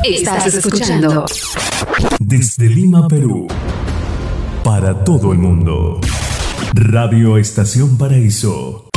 Estás escuchando desde Lima, Perú, para todo el mundo. Radio Estación Paraíso